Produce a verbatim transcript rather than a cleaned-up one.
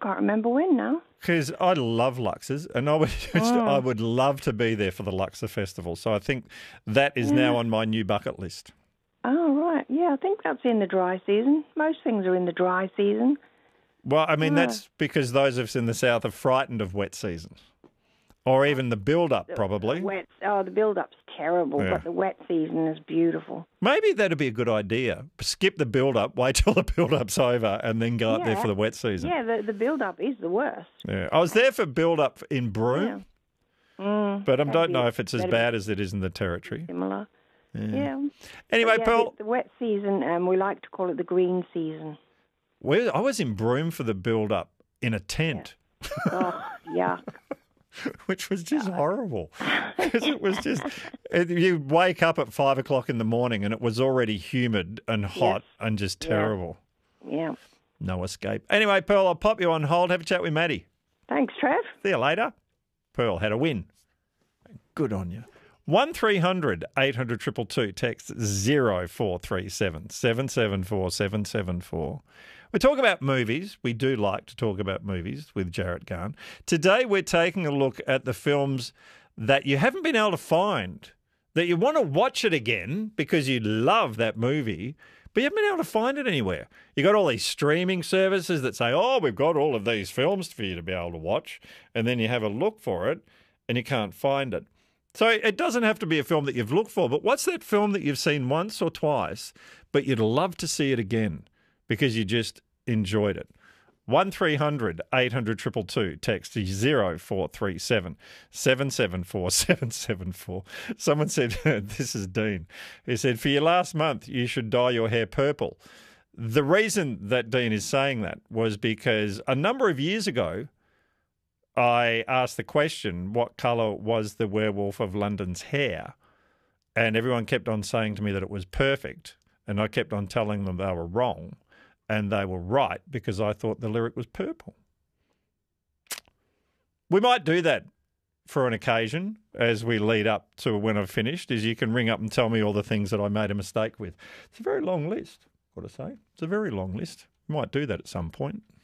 can't remember when now. Because I love Luxors, and I would just, Mm. I would love to be there for the Luxor Festival. So I think that is Yeah. now on my new bucket list. Oh, right. Yeah, I think that's in the dry season. Most things are in the dry season. Well, I mean, Yeah. that's because those of us in the south are frightened of wet season, or even the build-up, probably. The wet, oh, the build-up's terrible, Yeah. but the wet season is beautiful. Maybe that'd be a good idea. Skip the build-up, wait till the build-up's over, and then go up there Yeah. for the wet season. Yeah, the, the build-up is the worst. Yeah. I was there for build-up in Broome, Yeah. Mm, but I that'd don't be- know if it's as that'd bad as it is in the Territory. be Similar. Yeah. Yeah. Anyway, But yeah, Pearl, The, the wet season, um, we like to call it the green season. we I was in Broome for the build-up in a tent. Oh, yuck. Which was just horrible. 'Cause it was just, it, you wake up at five o'clock in the morning and it was already humid and hot and just Yeah. terrible. Yeah. No escape. Anyway, Pearl, I'll pop you on hold. Have a chat with Maddie. Thanks, Trev. See you later. Pearl had a win. Good on you. one three hundred eight hundred two two two. Text zero four three seven seven seven four seven seven four. We talk about movies. We do like to talk about movies with Jarrett Garn. Today we're taking a look at the films that you haven't been able to find, that you want to watch it again because you love that movie, but you haven't been able to find it anywhere. You got all these streaming services that say, oh, we've got all of these films for you to be able to watch, and then you have a look for it and you can't find it. So it doesn't have to be a film that you've looked for, but what's that film that you've seen once or twice, but you'd love to see it again because you just enjoyed it? one three hundred eight hundred two two two. Text zero four three seven seven seven four seven seven four. Someone said, this is Dean, he said, for your last month, you should dye your hair purple. The reason that Dean is saying that was because a number of years ago, I asked the question, what colour was the Werewolf of London's hair? And everyone kept on saying to me that it was perfect. And I kept on telling them they were wrong. And they were right because I thought the lyric was purple. We might do that for an occasion as we lead up to when I've finished, is you can ring up and tell me all the things that I made a mistake with. It's a very long list, I've got to say. It's a very long list. We might do that at some point.